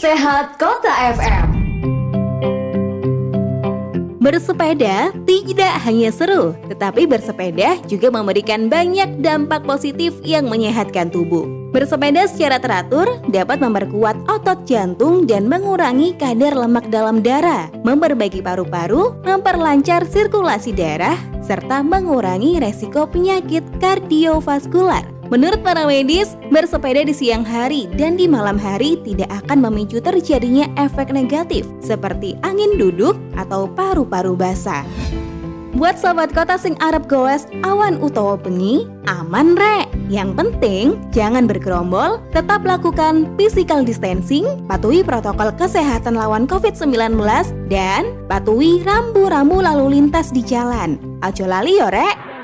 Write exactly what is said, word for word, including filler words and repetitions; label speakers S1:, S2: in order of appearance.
S1: Sehat Kota F M.
S2: Bersepeda tidak hanya seru, tetapi bersepeda juga memberikan banyak dampak positif yang menyehatkan tubuh. Bersepeda secara teratur dapat memperkuat otot jantung dan mengurangi kadar lemak dalam darah, memperbaiki paru-paru, memperlancar sirkulasi darah, serta mengurangi resiko penyakit kardiovaskular. Menurut para medis, bersepeda di siang hari dan di malam hari tidak akan memicu terjadinya efek negatif seperti angin duduk atau paru-paru basah. Buat sobat kota sing arep goes awan utawa bengi, aman rek. Yang penting jangan bergerombol, tetap lakukan physical distancing, patuhi protokol kesehatan lawan covid sembilan belas dan patuhi rambu-rambu lalu lintas di jalan. Aja lali yo rek.